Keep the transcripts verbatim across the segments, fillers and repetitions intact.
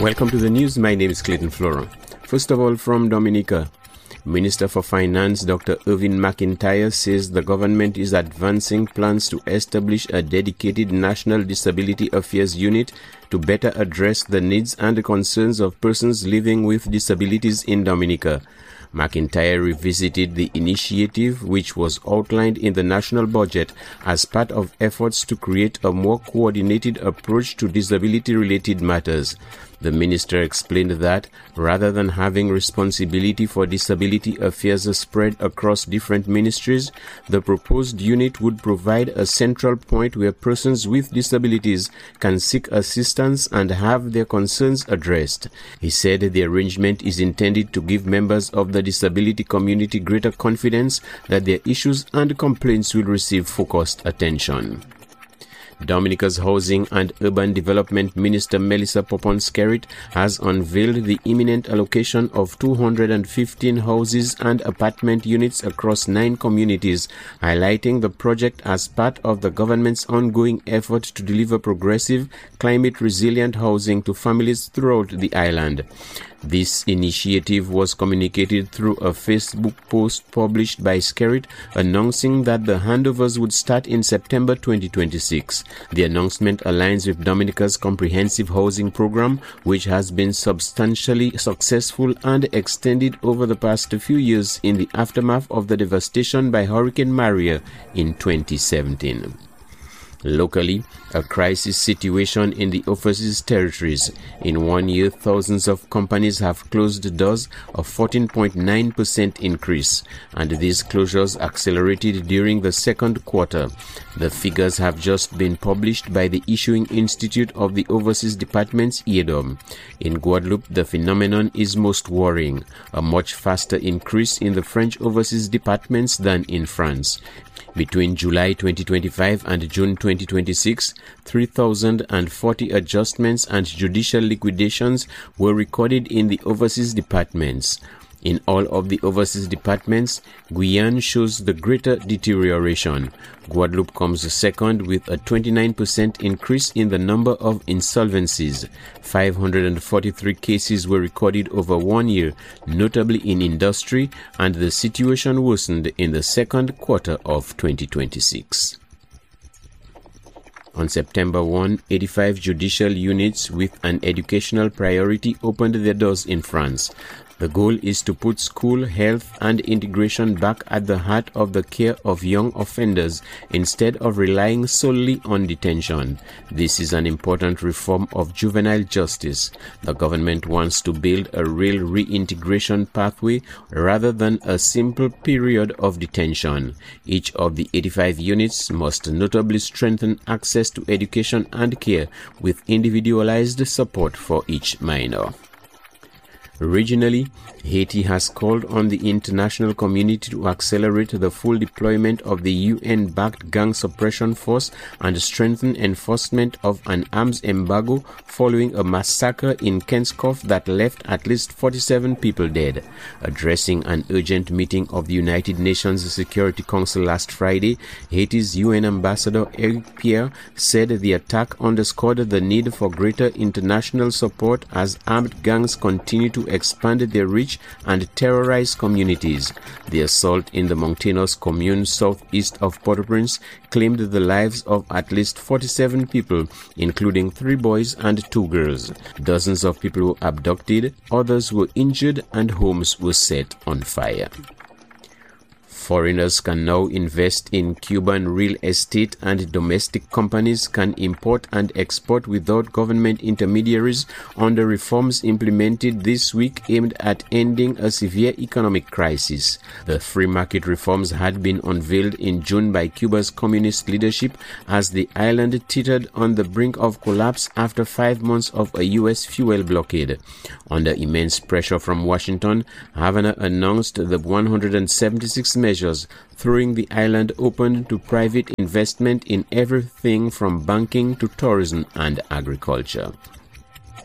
Welcome to the news. My name is Clayton Flora. First of all, from Dominica, Minister for Finance Doctor Irvin McIntyre says the government is advancing plans to establish a dedicated National Disability Affairs Unit to better address the needs and concerns of persons living with disabilities in Dominica. McIntyre revisited the initiative, which was outlined in the national budget as part of efforts to create a more coordinated approach to disability-related matters. The minister explained that, rather than having responsibility for disability affairs spread across different ministries, the proposed unit would provide a central point where persons with disabilities can seek assistance and have their concerns addressed. He said the arrangement is intended to give members of the disability community greater confidence that their issues and complaints will receive focused attention. Dominica's Housing and Urban Development Minister Melissa Popon-Skerrit has unveiled the imminent allocation of two hundred fifteen houses and apartment units across nine communities, highlighting the project as part of the government's ongoing effort to deliver progressive, climate-resilient housing to families throughout the island. This initiative was communicated through a Facebook post published by Skerrit, announcing that the handovers would start in September twenty twenty-six. The announcement aligns with Dominica's comprehensive housing program, which has been substantially successful and extended over the past few years in the aftermath of the devastation by Hurricane Maria in twenty seventeen. Locally, a crisis situation in the overseas territories. In one year, thousands of companies have closed doors, a fourteen point nine percent increase, and these closures accelerated during the second quarter. The figures have just been published by the Issuing Institute of the Overseas Departments, I E D O M. In Guadeloupe, the phenomenon is most worrying, a much faster increase in the French overseas departments than in France. Between July twenty twenty-five and June twenty twenty-six, three thousand forty adjustments and judicial liquidations were recorded in the overseas departments. In all of the overseas departments, Guyane shows the greater deterioration. Guadeloupe comes second with a twenty-nine percent increase in the number of insolvencies. five hundred forty-three cases were recorded over one year, notably in industry, and the situation worsened in the second quarter of twenty twenty-six. On September first, eighty-five judicial units with an educational priority opened their doors in France. The goal is to put school, health, and integration back at the heart of the care of young offenders instead of relying solely on detention. This is an important reform of juvenile justice. The government wants to build a real reintegration pathway rather than a simple period of detention. Each of the eighty-five units must notably strengthen access to education and care with individualized support for each minor. Regionally, Haiti has called on the international community to accelerate the full deployment of the U N-backed gang suppression force and strengthen enforcement of an arms embargo following a massacre in Kenskoff that left at least forty-seven people dead. Addressing an urgent meeting of the United Nations Security Council last Friday, Haiti's U N ambassador Eric Pierre said the attack underscored the need for greater international support as armed gangs continue to expand their reach and terrorize communities. The assault in the mountainous commune southeast of Port-au-Prince claimed the lives of at least forty-seven people, including three boys and two girls. Dozens of people were abducted, others were injured, and homes were set on fire. Foreigners can now invest in Cuban real estate, and domestic companies can import and export without government intermediaries under reforms implemented this week aimed at ending a severe economic crisis. The free market reforms had been unveiled in June by Cuba's communist leadership as the island teetered on the brink of collapse after five months of a U S fuel blockade. Under immense pressure from Washington, Havana announced the one hundred seventy-six measures throwing the island open to private investment in everything from banking to tourism and agriculture.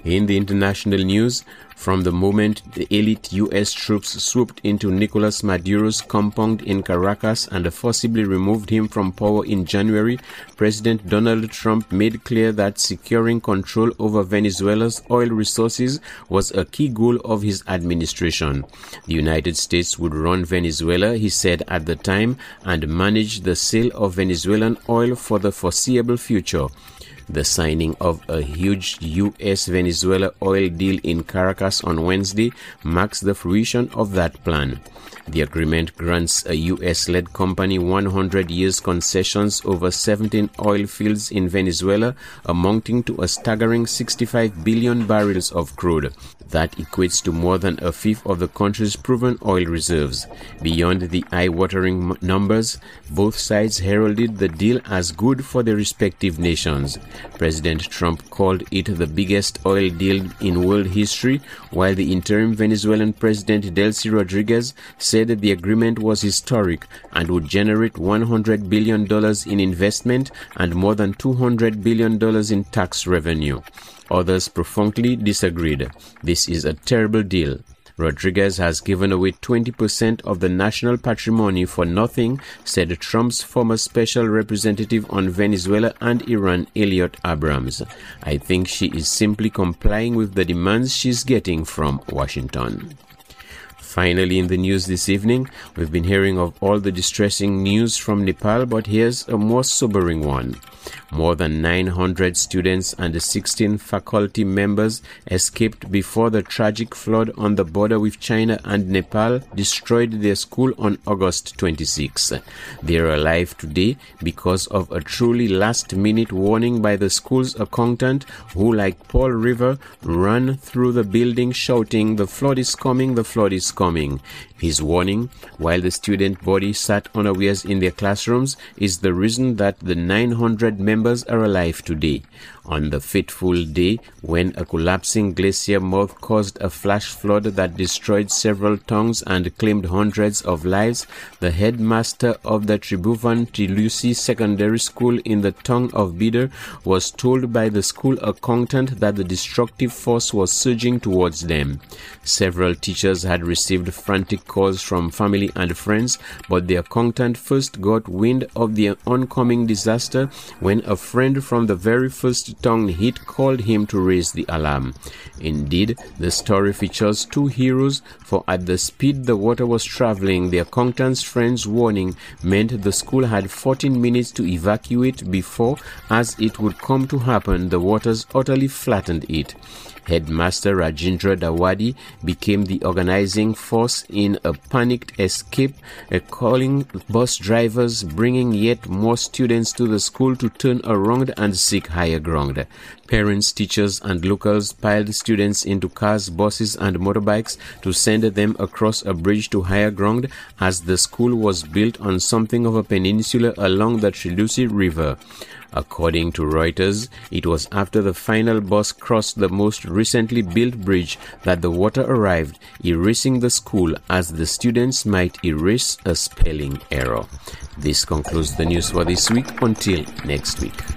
In the international news, from the moment the elite U S troops swooped into Nicolas Maduro's compound in Caracas and forcibly removed him from power in January, President Donald Trump made clear that securing control over Venezuela's oil resources was a key goal of his administration. The United States would run Venezuela, he said at the time, and manage the sale of Venezuelan oil for the foreseeable future. The signing of a huge U S-Venezuela oil deal in Caracas on Wednesday marks the fruition of that plan. The agreement grants a U S-led company one hundred years concessions over seventeen oil fields in Venezuela, amounting to a staggering sixty-five billion barrels of crude. That equates to more than a fifth of the country's proven oil reserves. Beyond the eye-watering m- numbers, both sides heralded the deal as good for their respective nations. President Trump called it the biggest oil deal in world history, while the interim Venezuelan President Delcy Rodriguez said that the agreement was historic and would generate one hundred billion dollars in investment and more than two hundred billion dollars in tax revenue. Others profoundly disagreed. This is a terrible deal. Rodriguez has given away twenty percent of the national patrimony for nothing, said Trump's former special representative on Venezuela and Iran, Elliot Abrams. I think she is simply complying with the demands she's getting from Washington. Finally, in the news this evening, we've been hearing of all the distressing news from Nepal, but here's a more sobering one. More than nine hundred students and sixteen faculty members escaped before the tragic flood on the border with China and Nepal destroyed their school on August twenty-sixth. They are alive today because of a truly last-minute warning by the school's accountant, who, like Paul River, ran through the building shouting, "The flood is coming, the flood is coming." His warning, while the student body sat unawares in their classrooms, is the reason that the nine hundred members are alive today. On the fateful day when a collapsing glacier mouth caused a flash flood that destroyed several towns and claimed hundreds of lives, the headmaster of the Tribhuvan Trilusi Secondary School in the town of Bidar was told by the school accountant that the destructive force was surging towards them. Several teachers had received frantic calls from family and friends, but the accountant first got wind of the oncoming disaster when a friend from the very first town hit called him to raise the alarm. Indeed, the story features two heroes, for at the speed the water was traveling, the accountant's friend's warning meant the school had fourteen minutes to evacuate before, as it would come to happen, the waters utterly flattened it. Headmaster Rajendra Dawadi became the organizing force in a panicked escape, uh, calling bus drivers, bringing yet more students to the school to turn around and seek higher ground. Parents, teachers, and locals piled students into cars, buses, and motorbikes to send them across a bridge to higher ground, as the school was built on something of a peninsula along the Trilusi River. According to Reuters, it was after the final bus crossed the most recently built bridge that the water arrived, erasing the school as the students might erase a spelling error. This concludes the news for this week. Until next week.